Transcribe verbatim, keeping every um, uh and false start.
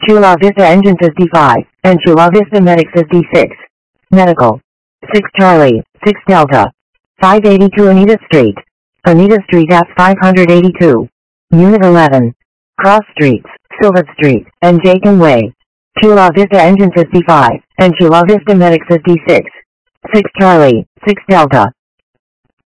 Chula Vista Engine says D five, and Chula Vista Medic says D six. Medical. six Charlie, six Delta. five eighty-two Anita Street. Anita Street at five eighty-two. Unit eleven. Cross Streets, Silva Street, and Jacob Way. Chula Vista Engine says D five, and Chula Vista Medic says D six. six Charlie, six Delta.